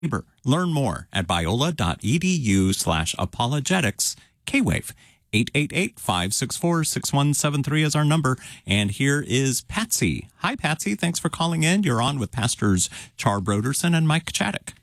neighbor. Learn more at biola.edu/apologetics. K-Wave. 888-564-6173 is our number. And here is Patsy. Hi, Patsy. Thanks for calling in. You're on with Pastors Char Broderson and Mike Chaddick.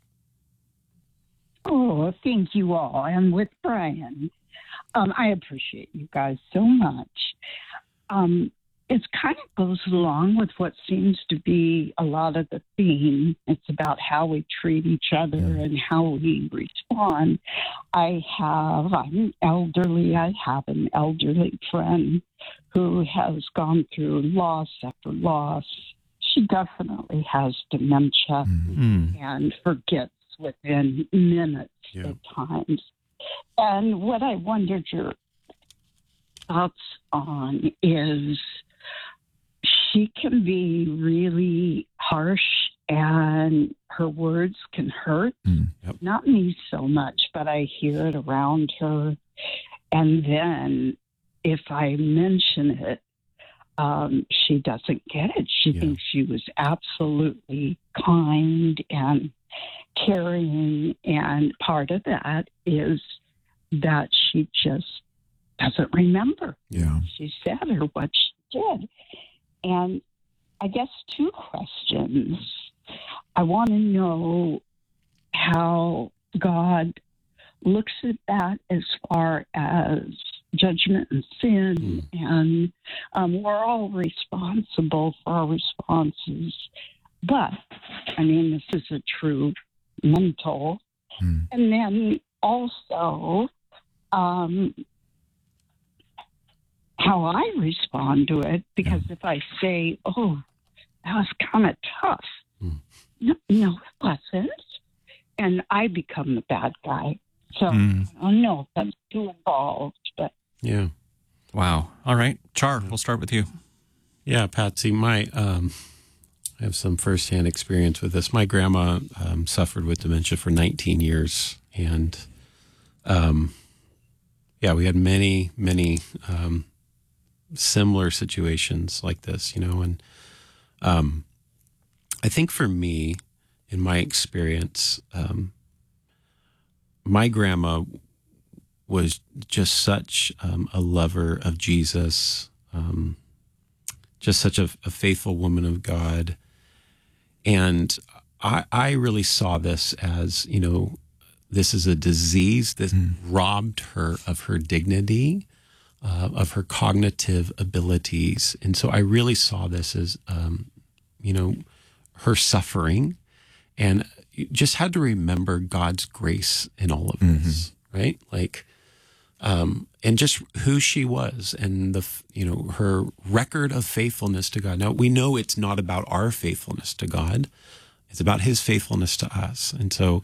Oh, thank you all. I'm with Brian. I appreciate you guys so much. It kind of goes along with what seems to be a lot of the theme. It's about how we treat each other and how we respond. I'm elderly. I have an elderly friend who has gone through loss after loss. She definitely has dementia and forgets within minutes at times. And what I wondered your thoughts on is she can be really harsh and her words can hurt. Not me so much, but I hear it around her. And then if I mention it, she doesn't get it. She thinks she was absolutely kind and caring. And part of that is that she just doesn't remember. She said or what she did. And I guess two questions. I want to know how God looks at that as far as judgment and sin, and we're all responsible for our responses. But, I mean, this is a true mental. And then also, how I respond to it, because if I say, oh, that was kind of tough. No, it wasn't. And I become the bad guy. So I don't know if that's too involved, but. Yeah. Wow. All right. Char, we'll start with you. Yeah, Patsy, I have some firsthand experience with this. My grandma suffered with dementia for 19 years. And, we had many, many similar situations like this, and I think for me, in my experience, my grandma was just such a lover of Jesus, just such a faithful woman of God. And I really saw this as, this is a disease that robbed her of her dignity, of her cognitive abilities. And so I really saw this as, her suffering, and you just had to remember God's grace in all of this, right? Like, and just who she was and her record of faithfulness to God. Now we know it's not about our faithfulness to God. It's about his faithfulness to us. And so,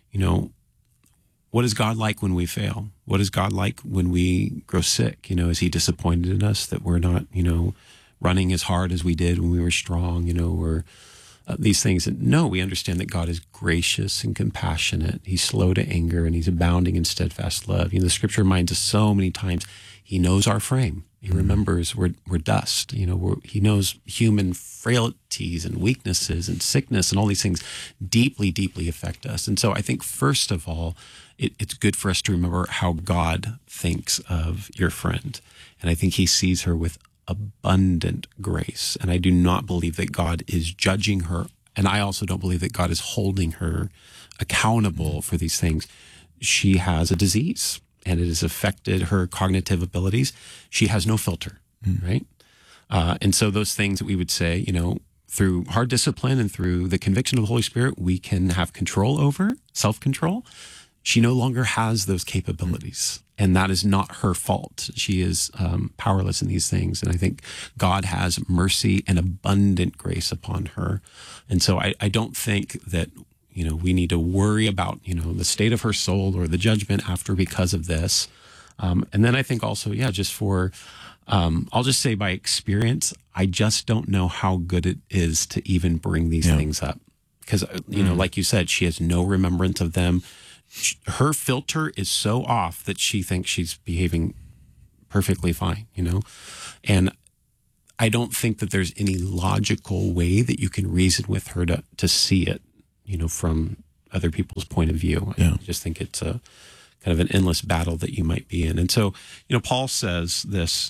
what is God like when we fail? What is God like when we grow sick? Is he disappointed in us that we're not, running as hard as we did when we were strong, or these things? No, we understand that God is gracious and compassionate. He's slow to anger and he's abounding in steadfast love. The scripture reminds us so many times, he knows our frame. He remembers we're dust. He knows human frailties and weaknesses and sickness and all these things deeply, deeply affect us. And so I think first of all, it's good for us to remember how God thinks of your friend. And I think he sees her with abundant grace. And I do not believe that God is judging her. And I also don't believe that God is holding her accountable for these things. She has a disease and it has affected her cognitive abilities. She has no filter, right? And so those things that we would say, through hard discipline and through the conviction of the Holy Spirit, we can have control over, self-control. She no longer has those capabilities. And that is not her fault. She is powerless in these things. And I think God has mercy and abundant grace upon her. And so I don't think that, we need to worry about, the state of her soul or the judgment after because of this. And then I think also, just for, I'll just say by experience, I just don't know how good it is to even bring these things up. Because, like you said, she has no remembrance of them. Her filter is so off that she thinks she's behaving perfectly fine, and I don't think that there's any logical way that you can reason with her to see it, from other people's point of view. Yeah. I just think it's a kind of an endless battle that you might be in. And so, Paul says this,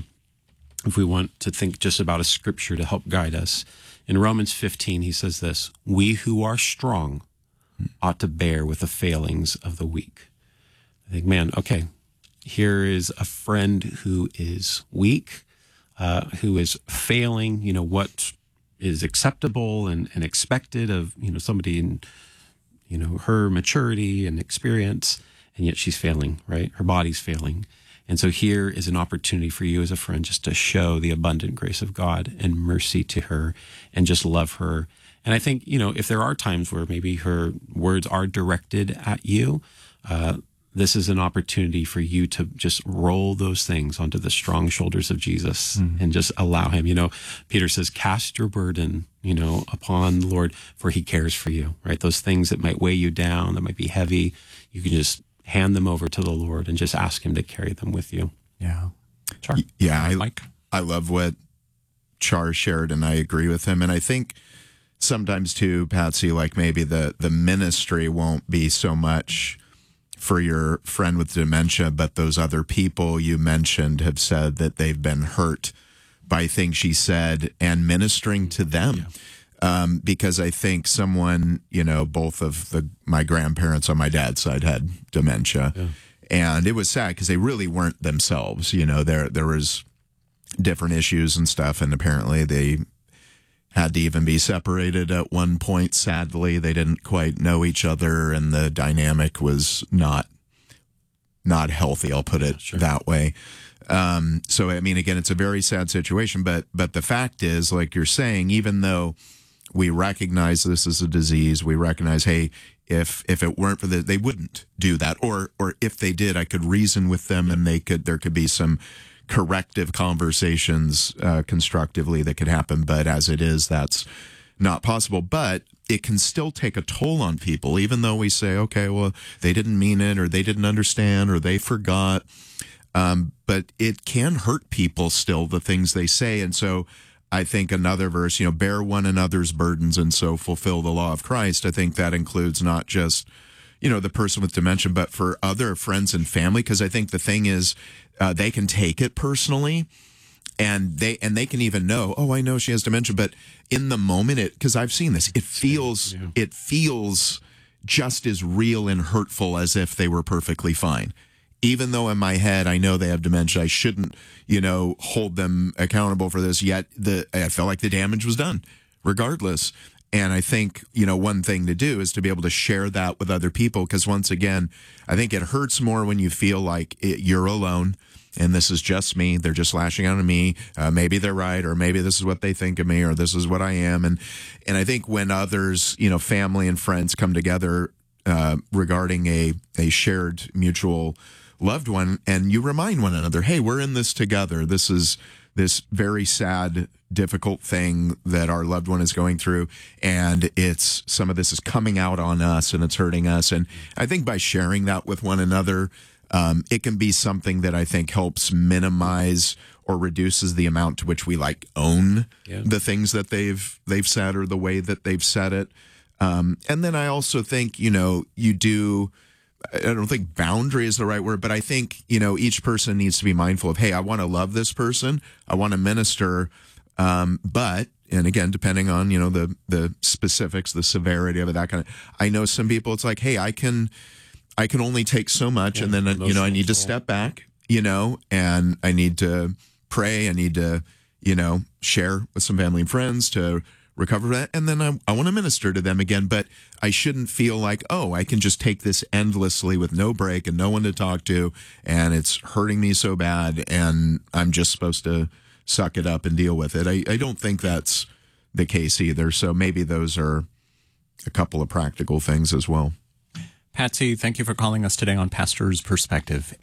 if we want to think just about a scripture to help guide us. In Romans 15, he says this: we who are strong ought to bear with the failings of the weak. I think, man, okay, here is a friend who is weak, who is failing, what is acceptable and expected of, somebody in, her maturity and experience, and yet she's failing, right? Her body's failing. And so here is an opportunity for you as a friend just to show the abundant grace of God and mercy to her and just love her. And I think, if there are times where maybe her words are directed at you, this is an opportunity for you to just roll those things onto the strong shoulders of Jesus and just allow him. Peter says, cast your burden, upon the Lord, for he cares for you, right? Those things that might weigh you down, that might be heavy, you can just hand them over to the Lord and just ask him to carry them with you. Yeah. Char. Yeah. Mike. I love what Char shared, and I agree with him. And I think sometimes too, Patsy, like maybe the ministry won't be so much for your friend with dementia, but those other people you mentioned have said that they've been hurt by things she said and ministering to them. Yeah. Because I think someone, both of my grandparents on my dad's side had dementia, and it was sad because they really weren't themselves. There was different issues and stuff, and apparently they had to even be separated at one point. Sadly, they didn't quite know each other, and the dynamic was not healthy. I'll put it that way. So, I mean, again, it's a very sad situation, but the fact is, like you're saying, even though we recognize this is a disease, we recognize, hey, if it weren't for they wouldn't do that, or if they did, I could reason with them, and there could be some corrective conversations constructively that could happen. But as it is, that's not possible. But it can still take a toll on people, even though we say, okay, well, they didn't mean it, or they didn't understand, or they forgot. But it can hurt people still, the things they say. And so I think another verse, bear one another's burdens and so fulfill the law of Christ. I think that includes not just, the person with dementia, but for other friends and family. Because I think the thing is, they can take it personally, and they can even know, oh, I know she has dementia, but in the moment, because I've seen this, it feels just as real and hurtful as if they were perfectly fine. Even though in my head I know they have dementia, I shouldn't, hold them accountable for this. Yet I felt like the damage was done, regardless. And I think, one thing to do is to be able to share that with other people, because once again, I think it hurts more when you feel like you're alone and this is just me. They're just lashing out at me. Maybe they're right, or maybe this is what they think of me, or this is what I am. And I think when others, family and friends come together regarding a shared mutual loved one, and you remind one another, hey, we're in this together. This is this very sad, difficult thing that our loved one is going through, and some of this is coming out on us, and it's hurting us. And I think by sharing that with one another, it can be something that I think helps minimize or reduces the amount to which we own the things that they've said, or the way that they've said it. And then I also think, you do, I don't think boundary is the right word, but I think, each person needs to be mindful of, hey, I want to love this person, I want to minister, but, and again, depending on, the specifics, the severity of it, that kind of, I know some people, it's like, hey, I can only take so much, and then, I need to step back, and I need to pray, I need to, share with some family and friends to recover that, and then I want to minister to them again. But I shouldn't feel like, oh, I can just take this endlessly with no break and no one to talk to, and it's hurting me so bad, and I'm just supposed to suck it up and deal with it. I don't think that's the case either. So maybe those are a couple of practical things as well. Patsy, thank you for calling us today on Pastor's Perspective.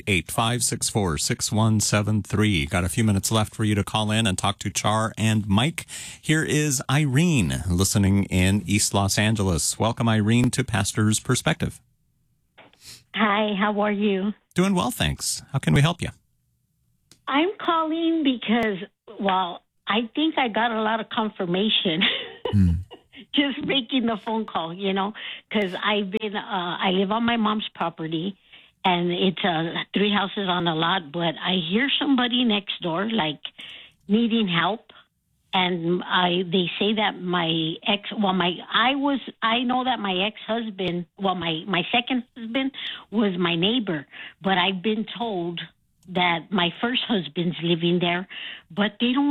888-564-6173. Got a few minutes left for you to call in and talk to Char and Mike. Here is Irene, listening in East Los Angeles. Welcome, Irene, to Pastor's Perspective. Hi, how are you? Doing well, thanks. How can we help you? I'm calling because, I think I got a lot of confirmation just making the phone call, because I live on my mom's property, and it's 3 houses on a lot, but I hear somebody next door, like, needing help. And they say that my I know that my ex-husband, my second husband was my neighbor, but I've been told that my first husband's living there, but they don't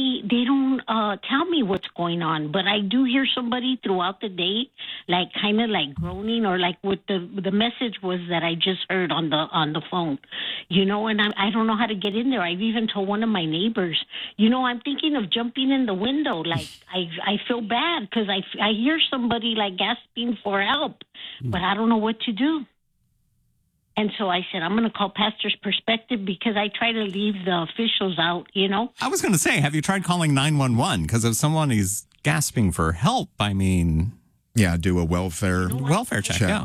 tell me what's going on. But I do hear somebody throughout the day, like kind of like groaning, or like what the message was that I just heard on the phone, and I don't know how to get in there. I've even told one of my neighbors, I'm thinking of jumping in the window. Like I feel bad because I hear somebody like gasping for help, but I don't know what to do. And so I said, I'm going to call Pastor's Perspective, because I try to leave the officials out, I was going to say, have you tried calling 911? Because if someone is gasping for help, yeah, do a welfare check. Yeah.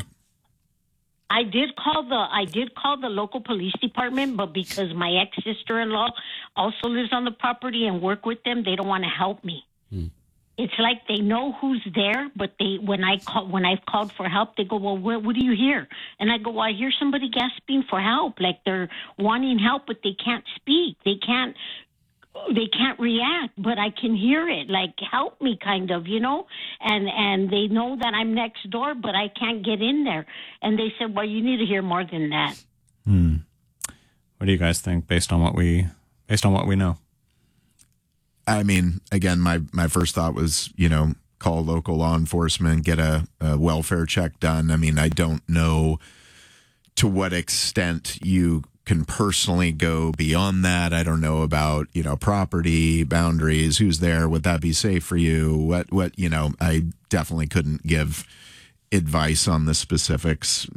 I did call the local police department, but because my ex-sister-in-law also lives on the property and work with them, they don't want to help me. It's like they know who's there, but when I've called for help, they go, well, what do you hear? And I go, well, I hear somebody gasping for help, like they're wanting help, but they can't speak. They can't react, but I can hear it, like, help me, kind of, and they know that I'm next door, but I can't get in there. And they said, well, you need to hear more than that. What do you guys think based on what we know? I mean, again, my first thought was, call local law enforcement, get a welfare check done. I mean, I don't know to what extent you can personally go beyond that. I don't know about, property boundaries, who's there, would that be safe for you? What, I definitely couldn't give advice on the specifics,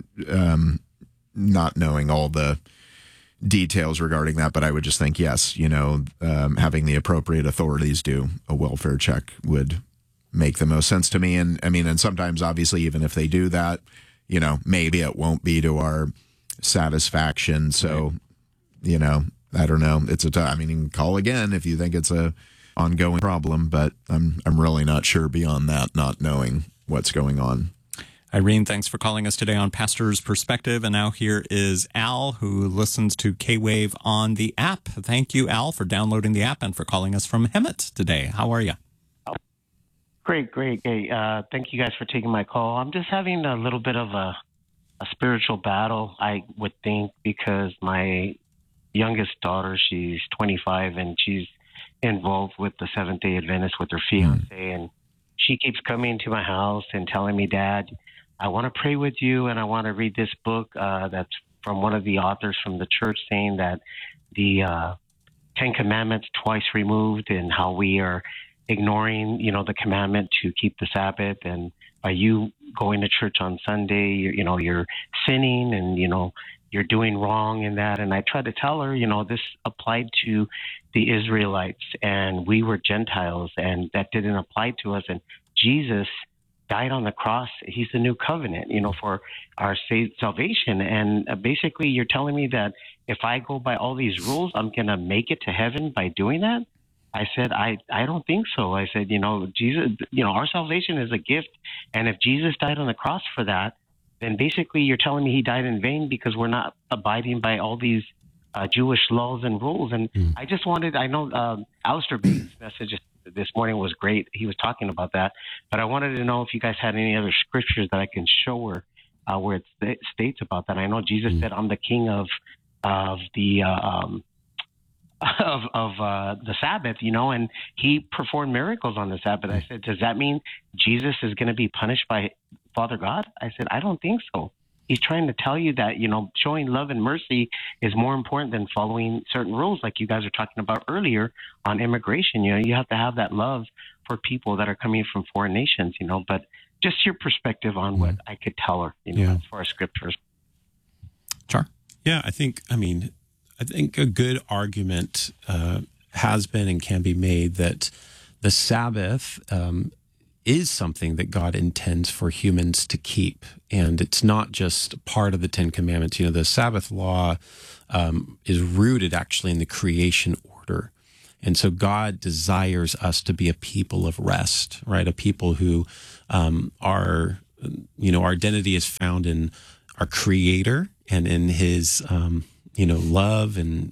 not knowing all the details regarding that, but I would just think, yes, having the appropriate authorities do a welfare check would make the most sense to me. And I mean, and sometimes obviously, even if they do that, maybe it won't be to our satisfaction. So, I don't know. You can call again if you think it's a ongoing problem, but I'm really not sure beyond that, not knowing what's going on. Irene, thanks for calling us today on Pastor's Perspective. And now here is Al, who listens to K-Wave on the app. Thank you, Al, for downloading the app and for calling us from Hemet today. How are you? Great. Hey, thank you guys for taking my call. I'm just having a little bit of a spiritual battle, I would think, because my youngest daughter, she's 25, and she's involved with the Seventh-day Adventist with her fiance, and she keeps coming to my house and telling me, Dad, I want to pray with you, and I want to read this book that's from one of the authors from the church, saying that the 10 Commandments twice removed, and how we are ignoring, the commandment to keep the Sabbath, and by you going to church on Sunday, you're sinning, and you're doing wrong in that. And I tried to tell her, this applied to the Israelites, and we were Gentiles, and that didn't apply to us. And Jesus died on the cross. He's the new covenant, for our salvation. And basically, you're telling me that if I go by all these rules, I'm going to make it to heaven by doing that? I said, I don't think so. I said, Jesus, our salvation is a gift. And if Jesus died on the cross for that, then basically you're telling me he died in vain because we're not abiding by all these Jewish laws and rules. And I know Alistair Bates' message this morning was great. He was talking about that. But I wanted to know if you guys had any other scriptures that I can show her where it states about that. I know Jesus said, I'm the king of the Sabbath, and he performed miracles on the Sabbath. I said, does that mean Jesus is going to be punished by Father God? I said, I don't think so. He's trying to tell you that, showing love and mercy is more important than following certain rules, like you guys were talking about earlier on immigration. You have to have that love for people that are coming from foreign nations, but just your perspective on what I could tell her, as far as scriptures. Sure. Yeah, I think a good argument has been and can be made that the Sabbath is something that God intends for humans to keep. And it's not just part of the 10 Commandments. The Sabbath law is rooted actually in the creation order. And so God desires us to be a people of rest, right? A people who our identity is found in our Creator and in His, love and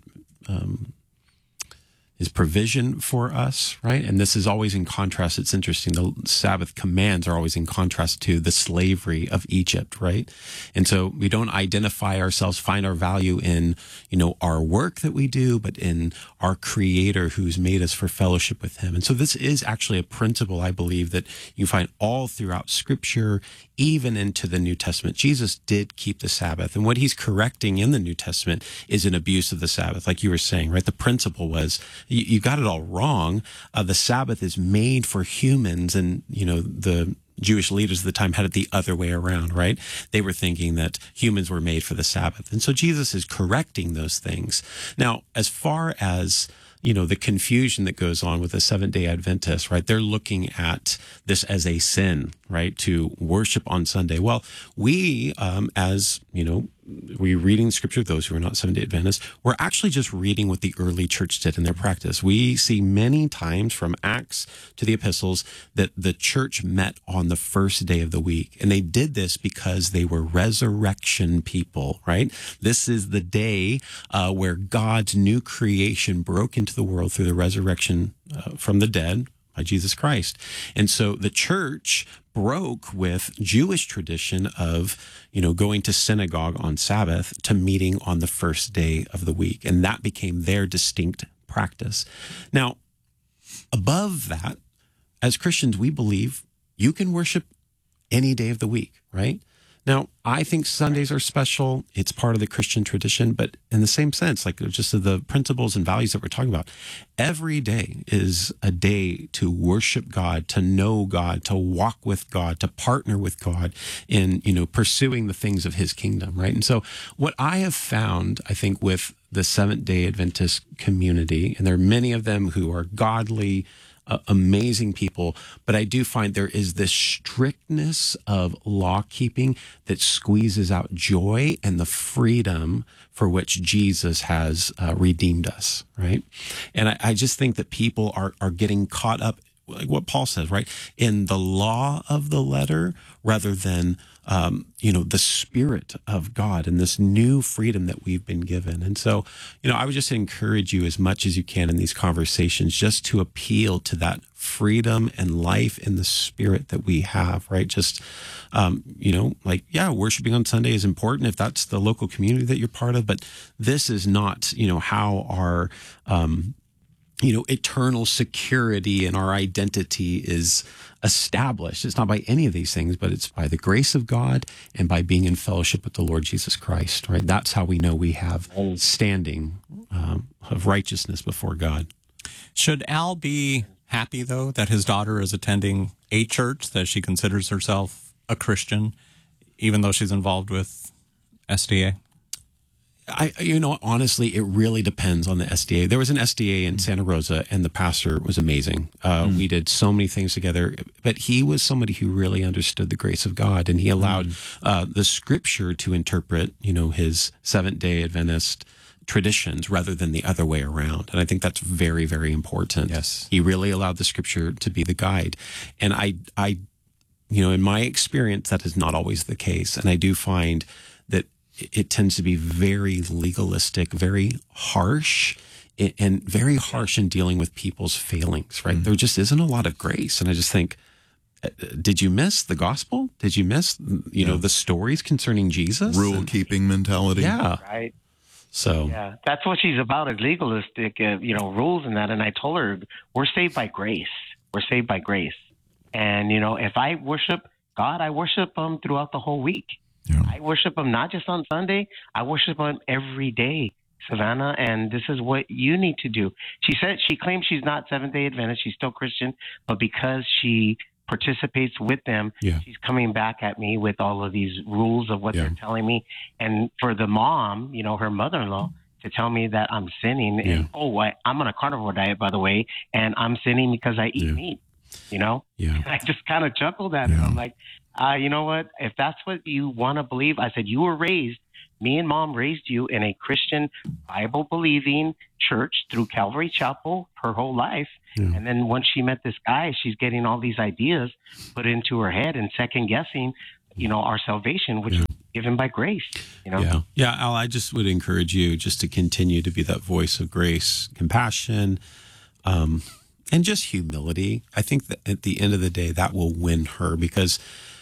His provision for us, right? And this is always in contrast. It's interesting. The Sabbath commands are always in contrast to the slavery of Egypt, right? And so we don't identify ourselves, find our value in, our work that we do, but in our Creator who's made us for fellowship with Him. And so this is actually a principle, I believe, that you find all throughout Scripture, even into the New Testament. Jesus did keep the Sabbath. And what He's correcting in the New Testament is an abuse of the Sabbath, like you were saying, right? The principle was, you got it all wrong. The Sabbath is made for humans, and the Jewish leaders at the time had it the other way around, right? They were thinking that humans were made for the Sabbath, and so Jesus is correcting those things. Now, as far as the confusion that goes on with the Seventh-day Adventists, right? They're looking at this as a sin, right? To worship on Sunday. Well, we, we're reading Scripture, those who are not Seventh-day Adventists, we're actually just reading what the early church did in their practice. We see many times from Acts to the epistles that the church met on the first day of the week. And they did this because they were resurrection people, right? This is the day where God's new creation broke into the world through the resurrection from the dead by Jesus Christ. And so the church broke with Jewish tradition of, going to synagogue on Sabbath to meeting on the first day of the week. And that became their distinct practice. Now, above that, as Christians, we believe you can worship any day of the week, right? Now, I think Sundays are special. It's part of the Christian tradition, but in the same sense, like just the principles and values that we're talking about, every day is a day to worship God, to know God, to walk with God, to partner with God in, pursuing the things of His kingdom, right? And so what I have found, I think, with the Seventh-day Adventist community, and there are many of them who are godly, amazing people, but I do find there is this strictness of law keeping that squeezes out joy and the freedom for which Jesus has redeemed us, right? And I just think that people are getting caught up, like what Paul says, right, in the law of the letter rather than the Spirit of God and this new freedom that we've been given. And so, I would just encourage you as much as you can in these conversations just to appeal to that freedom and life in the Spirit that we have, right? Just, worshiping on Sunday is important if that's the local community that you're part of, but this is not, how our, eternal security and our identity is established. It's not by any of these things, but it's by the grace of God and by being in fellowship with the Lord Jesus Christ, right? That's how we know we have standing of righteousness before God. Should Al be happy, though, that his daughter is attending a church, that she considers herself a Christian, even though she's involved with SDA? Honestly, it really depends on the SDA. There was an SDA in Santa Rosa, and the pastor was amazing. We did so many things together, but he was somebody who really understood the grace of God, and he allowed the Scripture to interpret, his Seventh-day Adventist traditions rather than the other way around. And I think that's very, very important. Yes. He really allowed the Scripture to be the guide. And I in my experience, that is not always the case. And I do find that it tends to be very legalistic, very harsh, and very harsh in dealing with people's failings, right? There just isn't a lot of grace. And I just think, did you miss the gospel? Did you miss, the stories concerning Jesus? Rule-keeping mentality. Yeah. Right. So. Yeah, that's what she's about, is legalistic, rules and that. And I told her, we're saved by grace. We're saved by grace. And, if I worship God, I worship Him throughout the whole week. Yeah. I worship Him not just on Sunday. I worship Him every day, Savannah, and this is what you need to do. She claims she's not Seventh-day Adventist. She's still Christian, but because she participates with them, she's coming back at me with all of these rules of what they're telling me. And for the mom, her mother-in-law, to tell me that I'm sinning. And, I'm on a carnivore diet, by the way, and I'm sinning because I eat meat, Yeah. I just kind of chuckled at it. I'm like, you know what? If that's what you want to believe, I said, you were raised me and mom raised you in a Christian, Bible-believing church through Calvary Chapel her whole life. Yeah. And then once she met this guy, she's getting all these ideas put into her head and second-guessing, our salvation, which is given by grace, Yeah, Al, I just would encourage you just to continue to be that voice of grace, compassion, and just humility. I think that at the end of the day, that will win her because,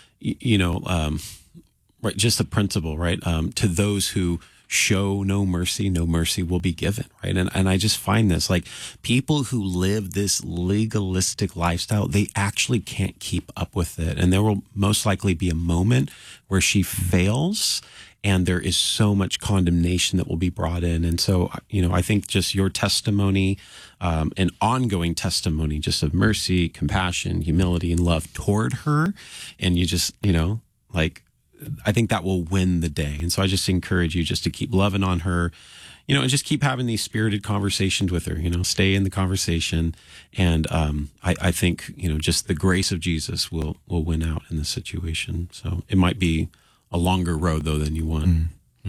right, just the principle, right? To those who show no mercy will be given, right? And I just find this, like, people who live this legalistic lifestyle, they actually can't keep up with it. And there will most likely be a moment where she fails and there is so much condemnation that will be brought in. And so, I think just your testimony, an ongoing testimony just of mercy, compassion, humility, and love toward her. And you just, I think that will win the day. And so I just encourage you just to keep loving on her, and just keep having these spirited conversations with her, stay in the conversation. And I think, just the grace of Jesus will win out in this situation. So it might be a longer road, though, than you want.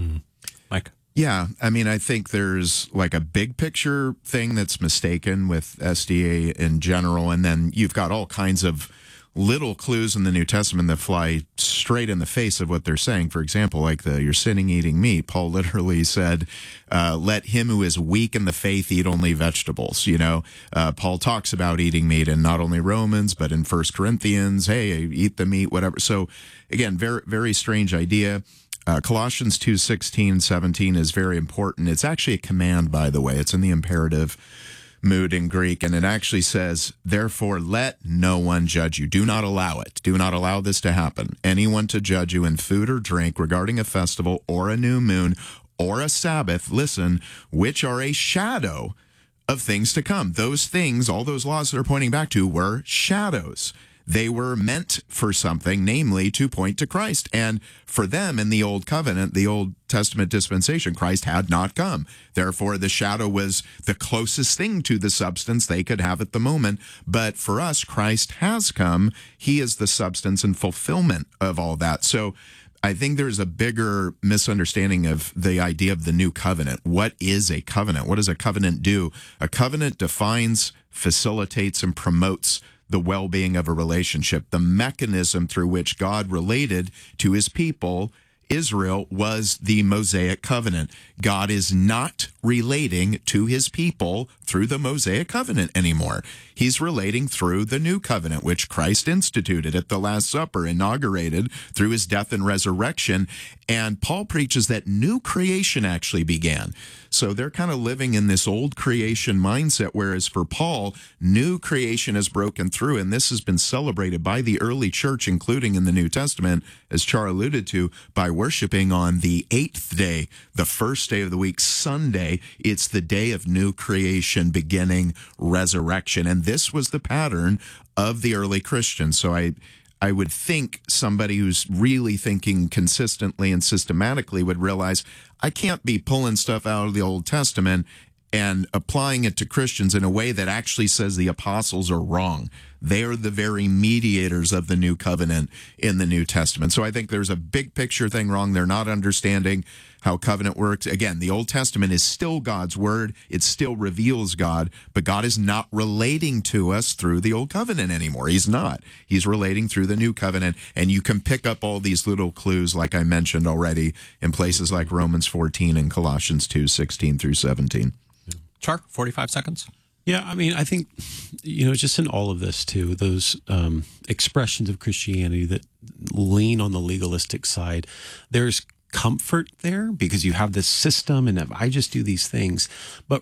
Mike? Yeah, I mean, I think there's like a big picture thing that's mistaken with SDA in general. And then you've got all kinds of little clues in the New Testament that fly straight in the face of what they're saying. For example, like you're sinning eating meat. Paul literally said, let him who is weak in the faith eat only vegetables. Paul talks about eating meat in not only Romans, but in 1 Corinthians, hey, eat the meat, whatever. So again, very, very strange idea. Colossians 2:16, 17 is very important. It's actually a command, by the way. It's in the imperative mood in Greek, and it actually says, therefore, let no one judge you. Do not allow it. Do not allow this to happen. Anyone to judge you in food or drink regarding a festival or a new moon or a Sabbath, listen, which are a shadow of things to come. Those things, all those laws that are pointing back to, were shadows. They were meant for something, namely to point to Christ. And for them in the Old Covenant, the Old Testament dispensation, Christ had not come. Therefore, the shadow was the closest thing to the substance they could have at the moment. But for us, Christ has come. He is the substance and fulfillment of all that. So I think there's a bigger misunderstanding of the idea of the new covenant. What is a covenant? What does a covenant do? A covenant defines, facilitates, and promotes the well-being of a relationship. The mechanism through which God related to his people, Israel, was the Mosaic covenant. God is not relating to his people through the Mosaic covenant anymore. He's relating through the new covenant, which Christ instituted at the Last Supper, inaugurated through his death and resurrection. And Paul preaches that new creation actually began. So they're kind of living in this old creation mindset, whereas for Paul, new creation has broken through. And this has been celebrated by the early church, including in the New Testament, as Char alluded to, by worshiping on the 8th day, the first day of the week, Sunday. It's the day of new creation, beginning, resurrection. And this was the pattern of the early Christians. So I would think somebody who's really thinking consistently and systematically would realize I can't be pulling stuff out of the Old Testament and applying it to Christians in a way that actually says the apostles are wrong. They are the very mediators of the new covenant in the New Testament. So I think there's a big picture thing wrong. They're not understanding how covenant works. Again, the Old Testament is still God's word. It still reveals God, but God is not relating to us through the Old Covenant anymore. He's not. He's relating through the New Covenant, and you can pick up all these little clues, like I mentioned already, in places like Romans 14 and Colossians 2:16 through 17. Char, 45 seconds. Yeah, I mean, I think, just in all of this, too, those expressions of Christianity that lean on the legalistic side, there's comfort there because you have this system and if I just do these things. But,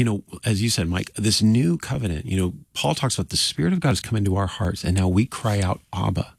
as you said, Mike, this new covenant, Paul talks about the Spirit of God has come into our hearts and now we cry out, Abba.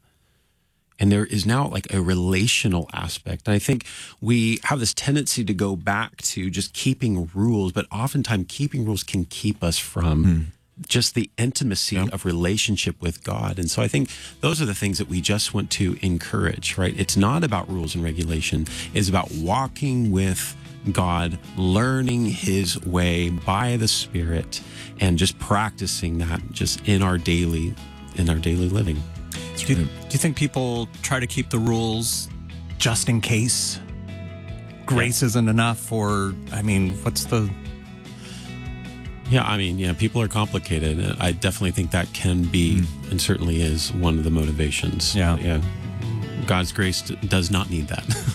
And there is now like a relational aspect. And I think we have this tendency to go back to just keeping rules, but oftentimes keeping rules can keep us from just the intimacy of relationship with God. And so I think those are the things that we just want to encourage, right? It's not about rules and regulation. It's about walking with God, learning his way by the Spirit, and just practicing that just in our daily living. Do you think people try to keep the rules just in case? grace isn't enough, or I mean, what's the? Yeah, I mean, yeah, people are complicated. I definitely think that can be and certainly is one of the motivations. Yeah. Yeah. God's grace does not need that.